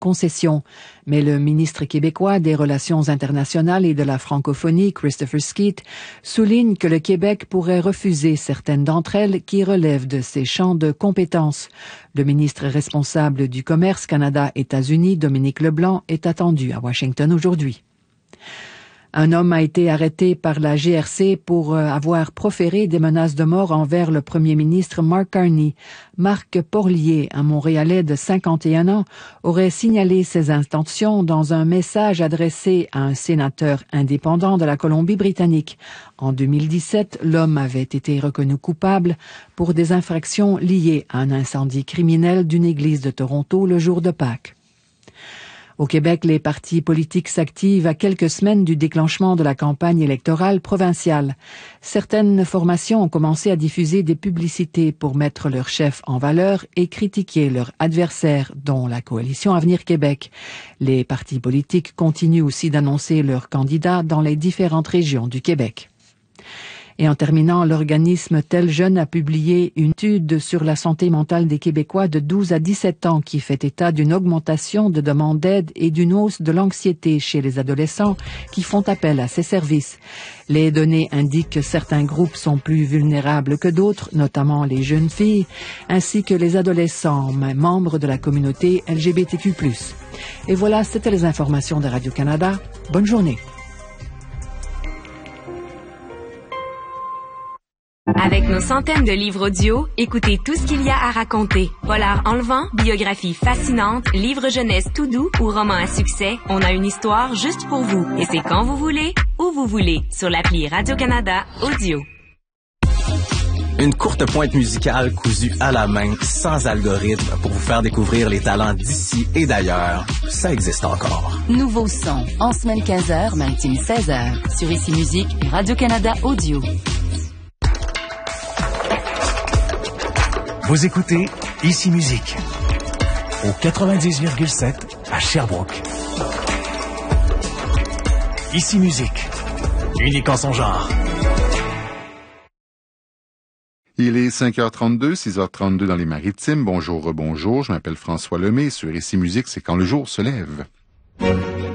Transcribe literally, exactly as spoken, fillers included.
concessions. Mais le ministre québécois des Relations internationales et de la francophonie, Christopher Skeet, souligne que le Québec pourrait refuser certaines d'entre elles qui relèvent de ses champs de compétences. Le ministre responsable du Commerce Canada-États-Unis, Dominique Leblanc, est attendu à Washington aujourd'hui. Un homme a été arrêté par la G R C pour avoir proféré des menaces de mort envers le premier ministre Mark Carney. Marc Porlier, un Montréalais de cinquante et un ans, aurait signalé ses intentions dans un message adressé à un sénateur indépendant de la Colombie-Britannique. En deux mille dix-sept, l'homme avait été reconnu coupable pour des infractions liées à un incendie criminel d'une église de Toronto le jour de Pâques. Au Québec, les partis politiques s'activent à quelques semaines du déclenchement de la campagne électorale provinciale. Certaines formations ont commencé à diffuser des publicités pour mettre leur chef en valeur et critiquer leurs adversaires, dont la coalition Avenir Québec. Les partis politiques continuent aussi d'annoncer leurs candidats dans les différentes régions du Québec. Et en terminant, l'organisme Tel Jeune a publié une étude sur la santé mentale des Québécois de douze à dix-sept ans qui fait état d'une augmentation de demandes d'aide et d'une hausse de l'anxiété chez les adolescents qui font appel à ces services. Les données indiquent que certains groupes sont plus vulnérables que d'autres, notamment les jeunes filles, ainsi que les adolescents, membres de la communauté L G B T Q plus. Et voilà, c'était les informations de Radio-Canada. Bonne journée. Avec nos centaines de livres audio, écoutez tout ce qu'il y a à raconter. Polar enlevant, biographie fascinante, livre jeunesse tout doux ou roman à succès, on a une histoire juste pour vous. Et c'est quand vous voulez, où vous voulez, sur l'appli Radio-Canada Audio. Une courte pointe musicale cousue à la main, sans algorithme, pour vous faire découvrir les talents d'ici et d'ailleurs. Ça existe encore. Nouveau son, en semaine quinze heures, maintine seize heures, sur Ici Musique et Radio-Canada Audio. Vous écoutez Ici Musique au quatre-vingt-dix virgule sept à Sherbrooke. Ici Musique, unique en son genre. Il est cinq heures trente-deux, six heures trente-deux dans les Maritimes. Bonjour, rebonjour, je m'appelle François Lemay. Sur Ici Musique, c'est quand le jour se lève.